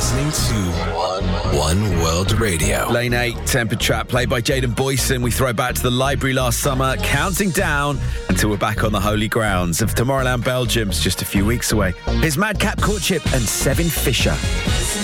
listening to One World Radio. Lane 8, Tempered Trap, played by Jaden Boyson. We throw back to the library last summer, counting down until we're back on the holy grounds of Tomorrowland, Belgium's just a few weeks away. Here's Madcap Courtship and Sevin Fisher.